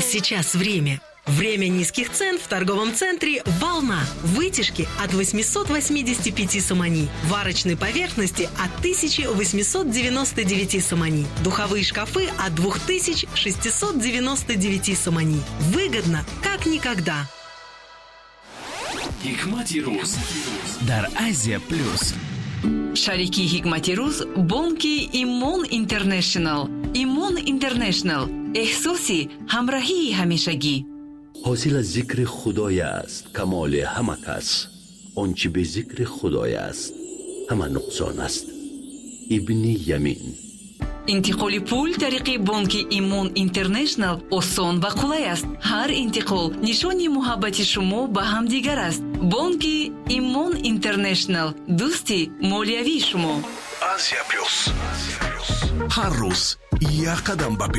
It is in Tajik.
сейчас время? Время низких цен в торговом центре «Волна». Вытяжки от 885 сомани. Варочной поверхности от 1899 сомани. Духовые шкафы от 2699 сомани. Выгодно, как никогда. Hikmati Ruz дар Азия Плюс. Шарики Hikmati Ruz бонки Имон Интернешнл. Имон Интернешнл. احساسی همراهی همیشگی. حاصل از ذکر خدای است کمال همه کس. آنچه به ذکر خدای است همه نقصان است. ابن یمین. انتقال پول طریق بانک ایمون اینترنشنل آسان و قلای است. هر انتقال نشانی محبت شما به هم دیگر است. بانک ایمون اینترنشنل، دوستی مالیوی شما. Азия Плюс. هر روز یک قدم به